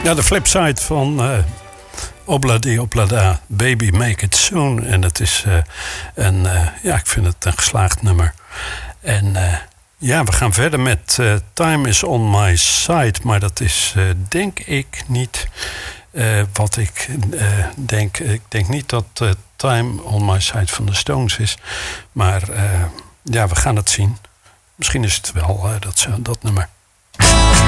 Ja, de flipside van Obladi Oblada, Baby Make It Soon. En het is ik vind het een geslaagd nummer. En we gaan verder met Time is on my side. Maar dat is denk ik niet wat ik denk. Ik denk niet dat Time on my side van de Stones is. Maar we gaan het zien. Misschien is het wel dat nummer.